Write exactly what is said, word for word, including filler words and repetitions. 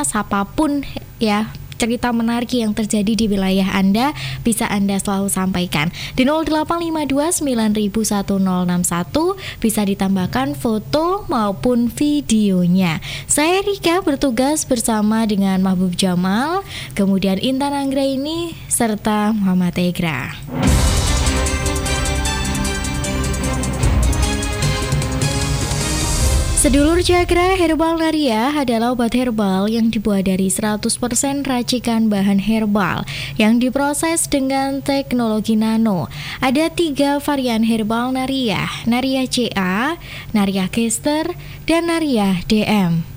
atas apapun ya cerita menarik yang terjadi di wilayah Anda bisa Anda selalu sampaikan di nol delapan lima dua sembilan satu nol enam satu, bisa ditambahkan foto maupun videonya. Saya Rika bertugas bersama dengan Mahbub Jamal, kemudian Intan Anggraini serta Muhammad Tegra. Sedulur Jagra, Herbal Naria adalah obat herbal yang dibuat dari seratus persen racikan bahan herbal yang diproses dengan teknologi nano. Ada tiga varian Herbal Naria, Naria C A, Naria Kester, dan Naria D M.